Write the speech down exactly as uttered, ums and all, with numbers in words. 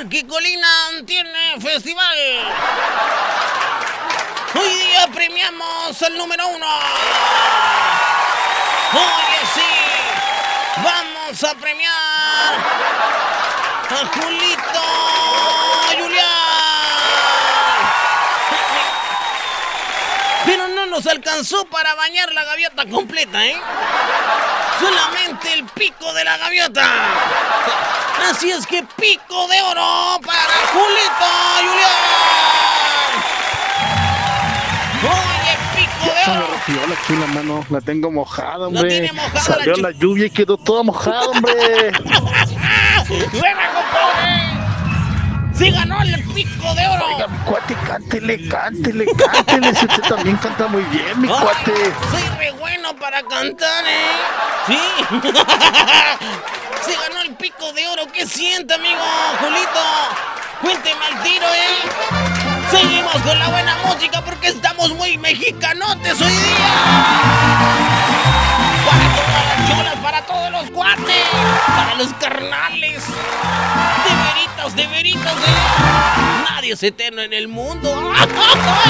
que Colina tiene festival. Hoy día premiamos al número uno. Oye, sí, vamos a premiar a Julito Julián. Pero no nos alcanzó para bañar la gaviota completa, ¿eh? Solamente el pico de la gaviota. Así es que pico de oro para Julito Julián. Oye, pico de Se me oro. rompió aquí la mano, la tengo mojada, hombre. La tiene mojada. Salió la, la lluvia y quedó toda mojada, hombre. ¡Buena, compadre! ¡Sí ganó el pico de oro! Oiga, mi cuate, cántele, cántele, cántele. Si usted también canta muy bien, mi Ay, cuate. soy re bueno para cantar, ¿eh? Sí. Se ganó el pico de oro. ¿Qué siente, amigo Julito? Cuénteme al tiro, ¿eh? Seguimos con la buena música porque estamos muy mexicanotes hoy día. Para todas las cholas, para todos los cuates, para los carnales. De veritas, de veritas, ¿eh? Nadie es eterno en el mundo.